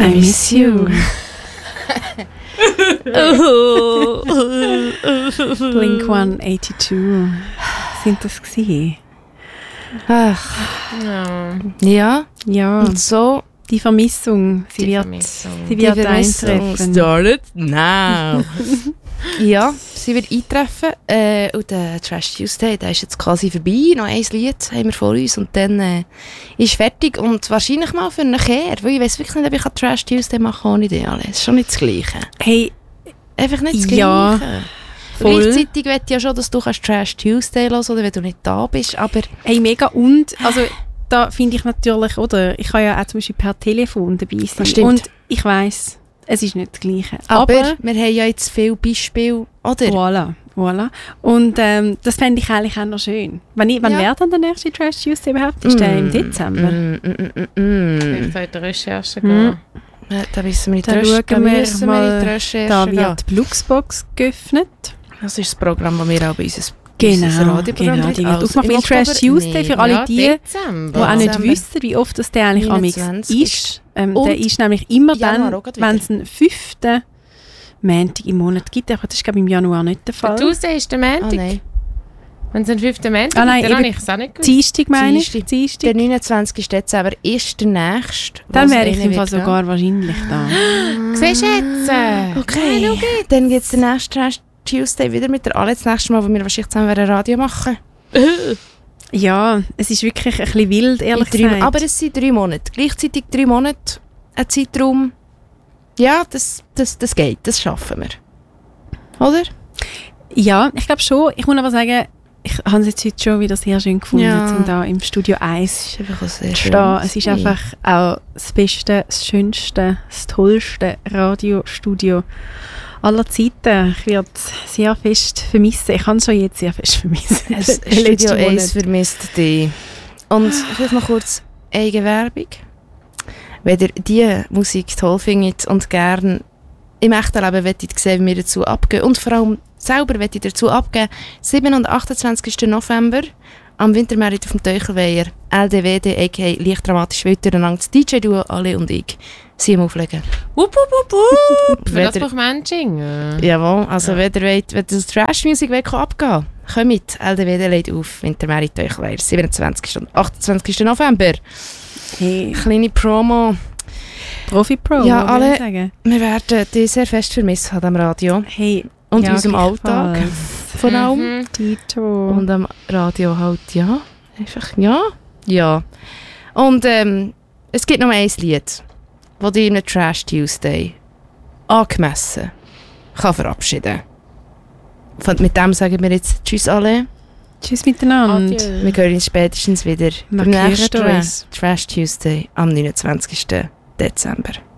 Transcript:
I miss you. Blink 182 sind das gewesen. Ach. Ja. Und so... Die Vermissung, sie wird eintreffen. Started now. Ja, sie wird eintreffen. Und der Trash Tuesday, der ist jetzt quasi vorbei. Noch ein Lied haben wir vor uns und dann ist fertig. Und wahrscheinlich mal für eine Kehr. Weil ich weiss wirklich nicht, ob ich Trash Tuesday machen ohne dich alle. Es ist schon nicht das Gleiche. Hey, einfach nicht das Gleiche. Ja, voll. Gleichzeitig möchte ich ja schon, dass du Trash Tuesday hören oder wenn du nicht da bist. Aber hey, mega. Und, also... Da finde ich natürlich, oder? Ich kann ja auch zum Beispiel per Telefon dabei sein. Stimmt. Und ich weiss, es ist nicht das Gleiche. Aber wir haben ja jetzt viele Beispiele, oder? Voilà. Und das fände ich eigentlich auch noch schön. Wann wäre dann der nächste Trash Tuesday überhaupt? Ist der im Dezember? Ich soll in die Recherche gehen. Da müssen wir in die Recherche. Da wird die Bluxbox geöffnet. Das ist das Programm, das wir auch bei uns Genau, die wird aufgemacht. Weil Trash Tuesday, für alle die auch nicht wissen, wie oft das der eigentlich amix ist. Der ist nämlich immer dann, wenn es einen 5. Montag im Monat gibt. Aber das ist, glaube ich, im Januar nicht der Fall. Der Tuesday ist der Montag? Nein. Wenn es einen 5. Montag gibt, dann habe ich es auch nicht gewusst. Dienstag meine ich. Der 29. Dezember ist der nächste. Dann wäre ich im Fall sogar wahrscheinlich da. Siehst du jetzt? Okay, dann gibt es den nächsten Trash Tuesday wieder mit der Alle das nächste Mal, wo wir wahrscheinlich zusammen ein Radio machen. Ja, es ist wirklich ein bisschen wild, ehrlich gesagt. Aber es sind 3 Monate. Gleichzeitig 3 Monate, ein Zeitraum. Ja, das geht, das schaffen wir. Oder? Ja, ich glaube schon. Ich muss aber sagen, ich habe es jetzt heute schon wieder sehr schön gefunden, um da im Studio 1 zu stehen. Es ist einfach auch das Beste, das Schönste, das Tollste Radiostudio aller Zeiten. Ich werde es sehr fest vermissen. Ich kann es schon jetzt sehr fest vermissen. Das Studio 1 vermisst dich. Und vielleicht noch kurz Eigenwerbung. Wenn ihr diese Musik toll findet und gerne im echten Leben wollt sehen, wie wir dazu abgehen und vor allem selber wollt ihr dazu abgeben, 7. und 28. November am Wintermarkt auf dem Teuchelweiher, LDWD, a.k.a. leicht dramatisch wild durcheinander, das DJ-Duo, alle und ich, sie am Auflegen. Wupp, wupp, wupp. Für das braucht man einen Jawohl, also wenn ihr das Trash-Music abgehen kommt mit, LDWD lädt auf, Wintermarkt, Teuchelweiher, 27. und 28. November. Hey. Kleine Promo. Profi-Pro, ja, alle, wir werden dich sehr fest vermissen an diesem Radio. Hey. Und in unserem Alltag. Vor allem. Tito. Und am Radio halt, ja. Einfach, ja. Ja. Und es gibt noch ein Lied, das dich in einem Trash Tuesday angemessen kann verabschieden. Mit dem sagen wir jetzt Tschüss alle. Tschüss miteinander. Adieu. Wir hören uns spätestens wieder beim nächsten Trash Tuesday am 29. Dezember.